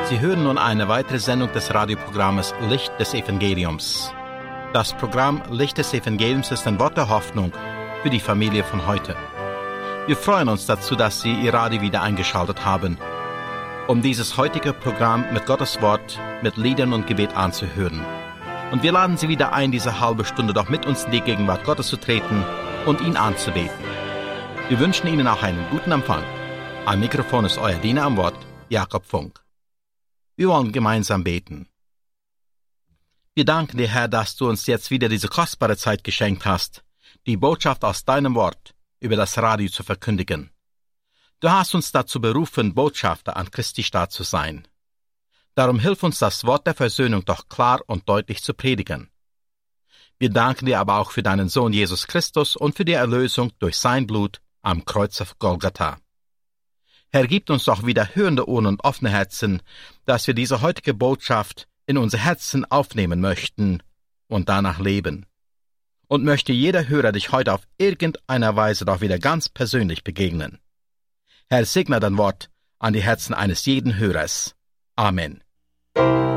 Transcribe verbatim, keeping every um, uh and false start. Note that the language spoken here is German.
Sie hören nun eine weitere Sendung des Radioprogrammes Licht des Evangeliums. Das Programm Licht des Evangeliums ist ein Wort der Hoffnung für die Familie von heute. Wir freuen uns dazu, dass Sie Ihr Radio wieder eingeschaltet haben, um dieses heutige Programm mit Gottes Wort, mit Liedern und Gebet anzuhören. Und wir laden Sie wieder ein, diese halbe Stunde doch mit uns in die Gegenwart Gottes zu treten und ihn anzubeten. Wir wünschen Ihnen auch einen guten Empfang. Am Mikrofon ist euer Diener am Wort, Jakob Funk. Wir wollen gemeinsam beten. Wir danken dir, Herr, dass du uns jetzt wieder diese kostbare Zeit geschenkt hast, die Botschaft aus deinem Wort über das Radio zu verkündigen. Du hast uns dazu berufen, Botschafter an Christi Staat zu sein. Darum hilf uns, das Wort der Versöhnung doch klar und deutlich zu predigen. Wir danken dir aber auch für deinen Sohn Jesus Christus und für die Erlösung durch sein Blut am Kreuz auf Golgatha. Herr, gib uns doch wieder hörende Ohren und offene Herzen, dass wir diese heutige Botschaft in unser Herzen aufnehmen möchten und danach leben. Und möchte jeder Hörer dich heute auf irgendeiner Weise doch wieder ganz persönlich begegnen. Herr, segne dein Wort an die Herzen eines jeden Hörers. Amen.